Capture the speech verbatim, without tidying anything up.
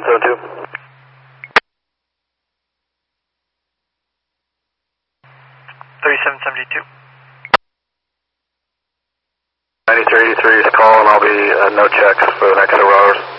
seven two. thirty-seven seventy-two. ninety-three eighty-three is calling. I'll be uh, no checks for the next several hours.